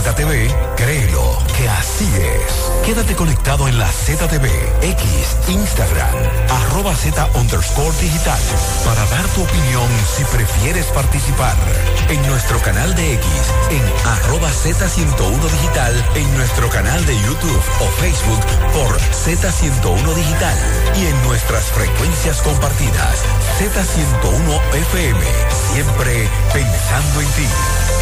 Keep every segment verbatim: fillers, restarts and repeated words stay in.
Z T V, créelo que así es. Quédate conectado en la Z T V, X, Instagram, arroba Z underscore digital, para dar tu opinión si prefieres participar. En nuestro canal de X, en arroba Z ciento uno digital, en nuestro canal de YouTube o Facebook por Z ciento uno digital y en nuestras frecuencias compartidas, Z ciento uno F M, siempre pensando en ti.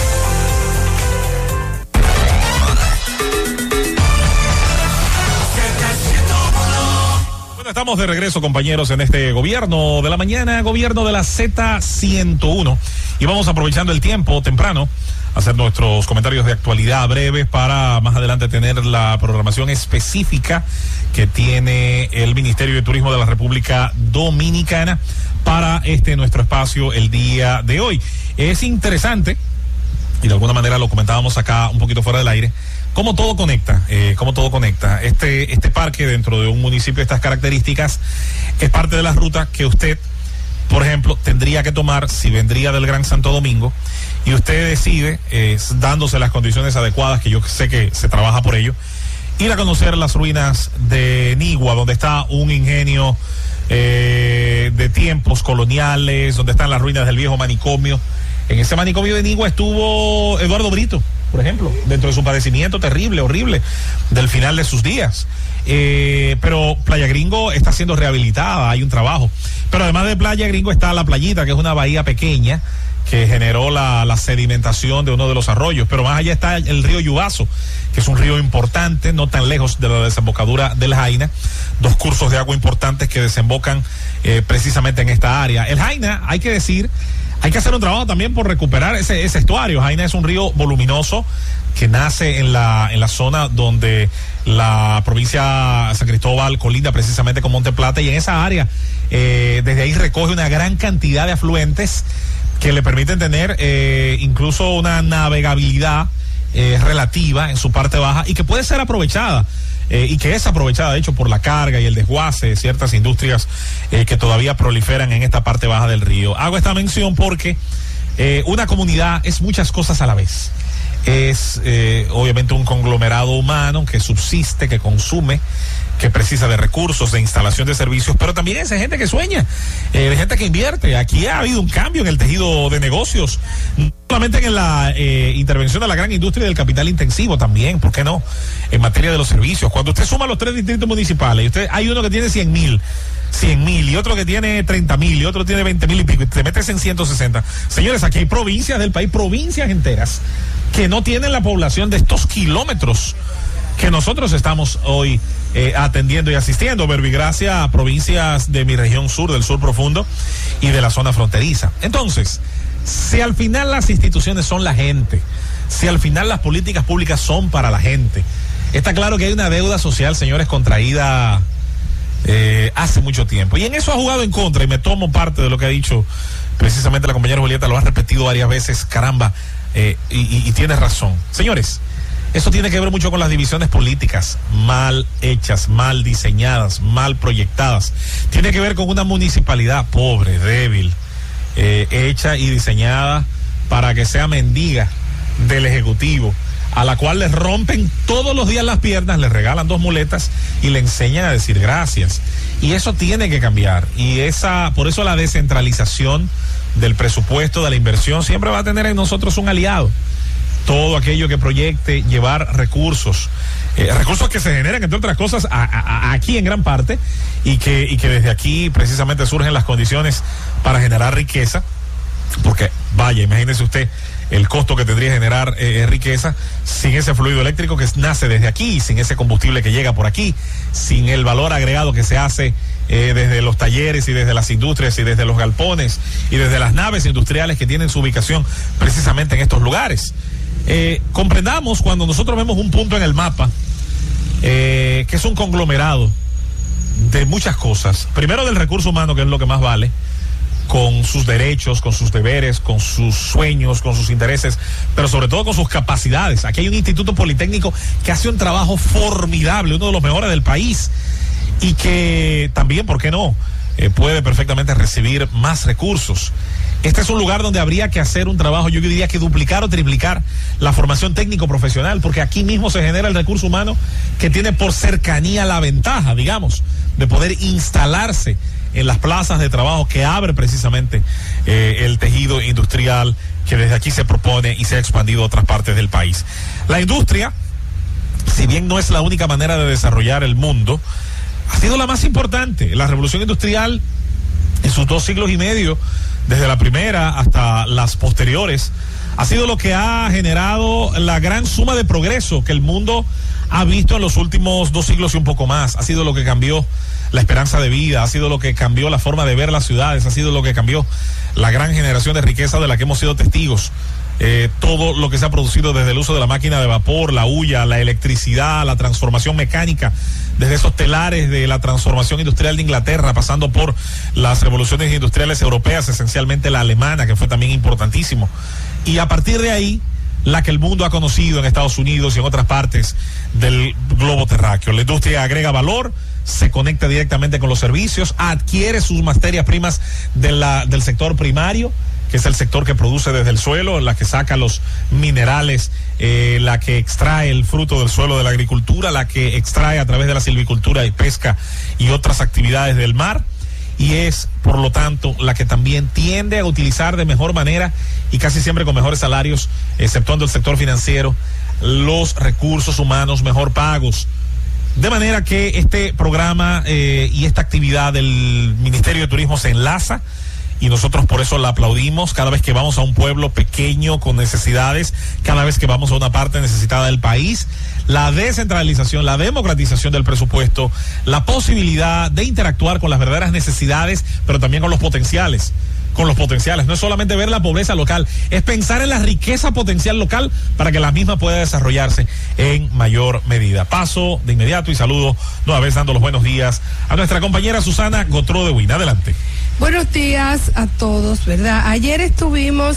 Bueno, estamos de regreso, compañeros, en este gobierno de la mañana, gobierno de la Z ciento uno, y vamos aprovechando el tiempo temprano hacer nuestros comentarios de actualidad breves para más adelante tener la programación específica que tiene el Ministerio de Turismo de la República Dominicana para este nuestro espacio el día de hoy. Es interesante, y de alguna manera lo comentábamos acá un poquito fuera del aire, cómo todo conecta, eh, cómo todo conecta. Este, este parque dentro de un municipio de estas características es parte de la ruta que usted, por ejemplo, tendría que tomar si vendría del Gran Santo Domingo y usted decide, eh, dándose las condiciones adecuadas, que yo sé que se trabaja por ello, ir a conocer las ruinas de Nigua, donde está un ingenio eh, de tiempos coloniales, donde están las ruinas del viejo manicomio. En ese manicomio de Nigua estuvo Eduardo Brito, por ejemplo, dentro de su padecimiento terrible, horrible, del final de sus días. Eh, pero Playa Gringo está siendo rehabilitada, hay un trabajo. Pero además de Playa Gringo está La Playita, que es una bahía pequeña que generó la, la sedimentación de uno de los arroyos. Pero más allá está el río Yubazo, que es un río importante, no tan lejos de la desembocadura del Jaina. Dos cursos de agua importantes que desembocan eh, precisamente en esta área. El Jaina, hay que decir, hay que hacer un trabajo también por recuperar ese, ese estuario. Jaina es un río voluminoso que nace en la, en la zona donde la provincia de San Cristóbal colinda precisamente con Monte Plata, y en esa área, eh, desde ahí recoge una gran cantidad de afluentes que le permiten tener eh, incluso una navegabilidad eh, relativa en su parte baja y que puede ser aprovechada. Eh, y que es aprovechada, de hecho, por la carga y el desguace de ciertas industrias eh, que todavía proliferan en esta parte baja del río. Hago esta mención porque eh, una comunidad es muchas cosas a la vez. Es eh, obviamente un conglomerado humano que subsiste, que consume, que precisa de recursos, de instalación de servicios, pero también es de gente que sueña, eh, de gente que invierte. Aquí ha habido un cambio en el tejido de negocios, no solamente en la eh, intervención de la gran industria del capital intensivo, también, ¿por qué no?, en materia de los servicios. Cuando usted suma los tres distritos municipales, y usted, hay uno que tiene cien mil, cien mil, y otro que tiene treinta mil, y otro tiene veinte mil y pico, y te metes en ciento sesenta. Señores, aquí hay provincias del país, provincias enteras, que no tienen la población de estos kilómetros que nosotros estamos hoy eh, atendiendo y asistiendo. Verbigracia a provincias de mi región sur, del sur profundo y de la zona fronteriza. Entonces, si al final las instituciones son la gente, si al final las políticas públicas son para la gente, está claro que hay una deuda social, señores, contraída eh, hace mucho tiempo. Y en eso ha jugado en contra, y me tomo parte de lo que ha dicho precisamente la compañera Julieta, lo ha repetido varias veces, caramba, eh, y, y, y tiene razón. Señores, eso tiene que ver mucho con las divisiones políticas mal hechas, mal diseñadas, mal proyectadas. Tiene que ver con una municipalidad pobre, débil, eh, hecha y diseñada para que sea mendiga del Ejecutivo, a la cual le rompen todos los días las piernas, le regalan dos muletas y le enseñan a decir gracias. Y eso tiene que cambiar. Y esa, por eso la descentralización del presupuesto, de la inversión, siempre va a tener en nosotros un aliado. Todo aquello que proyecte llevar recursos, eh, recursos que se generan, entre otras cosas, a, a, a aquí en gran parte, y que, y que desde aquí precisamente surgen las condiciones para generar riqueza, porque vaya, imagínese usted el costo que tendría generar eh, riqueza sin ese fluido eléctrico que nace desde aquí, sin ese combustible que llega por aquí, sin el valor agregado que se hace eh, desde los talleres y desde las industrias y desde los galpones y desde las naves industriales que tienen su ubicación precisamente en estos lugares. Eh, comprendamos cuando nosotros vemos un punto en el mapa eh, que es un conglomerado de muchas cosas, primero del recurso humano, que es lo que más vale, con sus derechos, con sus deberes, con sus sueños, con sus intereses, pero sobre todo con sus capacidades. Aquí hay un instituto politécnico que hace un trabajo formidable, uno de los mejores del país, y que también, ¿por qué no?, eh, puede perfectamente recibir más recursos. Este es un lugar donde habría que hacer un trabajo, yo diría que duplicar o triplicar la formación técnico-profesional, porque aquí mismo se genera el recurso humano que tiene por cercanía la ventaja, digamos, de poder instalarse en las plazas de trabajo que abre precisamente eh, el tejido industrial que desde aquí se propone y se ha expandido a otras partes del país. La industria, si bien no es la única manera de desarrollar el mundo, ha sido la más importante. La revolución industrial, en sus dos siglos y medio, desde la primera hasta las posteriores, ha sido lo que ha generado la gran suma de progreso que el mundo ha visto en los últimos dos siglos y un poco más. Ha sido lo que cambió la esperanza de vida, ha sido lo que cambió la forma de ver las ciudades, ha sido lo que cambió la gran generación de riqueza de la que hemos sido testigos. Eh, todo lo que se ha producido desde el uso de la máquina de vapor, la hulla, la electricidad, la transformación mecánica, desde esos telares de la transformación industrial de Inglaterra, pasando por las revoluciones industriales europeas, esencialmente la alemana, que fue también importantísimo. Y a partir de ahí, la que el mundo ha conocido en Estados Unidos y en otras partes del globo terráqueo. La industria agrega valor, se conecta directamente con los servicios, adquiere sus materias primas de la, del sector primario, que es el sector que produce desde el suelo, la que saca los minerales, eh, la que extrae el fruto del suelo de la agricultura, la que extrae a través de la silvicultura y pesca y otras actividades del mar, y es, por lo tanto, la que también tiende a utilizar de mejor manera y casi siempre con mejores salarios, exceptuando el sector financiero, los recursos humanos mejor pagos. De manera que este programa eh, y esta actividad del Ministerio de Turismo se enlaza, y nosotros por eso la aplaudimos cada vez que vamos a un pueblo pequeño con necesidades, cada vez que vamos a una parte necesitada del país. La descentralización, la democratización del presupuesto, la posibilidad de interactuar con las verdaderas necesidades, pero también con los potenciales. Con los potenciales, no es solamente ver la pobreza local, es pensar en la riqueza potencial local para que la misma pueda desarrollarse en mayor medida. Paso de inmediato y saludo nueva vez dando los buenos días a nuestra compañera Susana Gotro de Win. Adelante. Buenos días a todos, ¿verdad? Ayer estuvimos...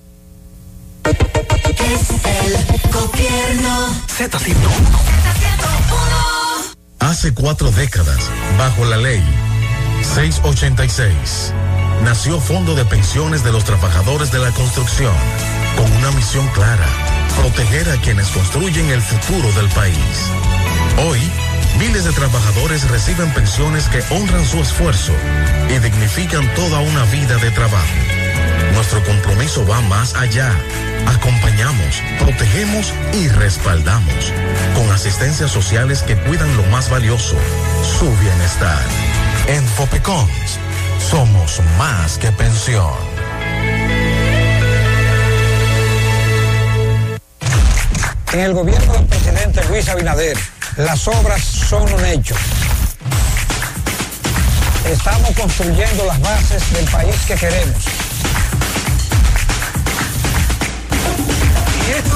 Es el gobierno. Z ciento uno. Hace cuatro décadas, bajo la ley seiscientos ochenta y seis, nació Fondo de Pensiones de los Trabajadores de la Construcción, con una misión clara: proteger a quienes construyen el futuro del país. Hoy, miles de trabajadores reciben pensiones que honran su esfuerzo y dignifican toda una vida de trabajo. Nuestro compromiso va más allá. Acompañamos, protegemos y respaldamos, con asistencias sociales que cuidan lo más valioso, su bienestar. En Fopecons somos más que pensión. En el gobierno del presidente Luis Abinader, las obras son un hecho. Estamos construyendo las bases del país que queremos.